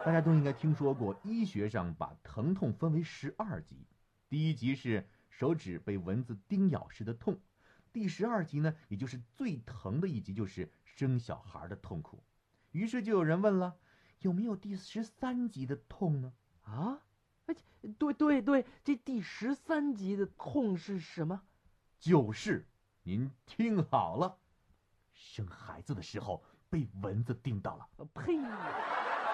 大家都应该听说过，医学上把疼痛分为12级。第一级是手指被蚊子叮咬时的痛，第12级呢，也就是最疼的一级，就是生小孩的痛苦。于是就有人问了，有没有第13级的痛呢？ 啊，哎，对对对，这第13集的痛是什么？ 就是您听好了，生孩子的时候被蚊子叮到了。 呸！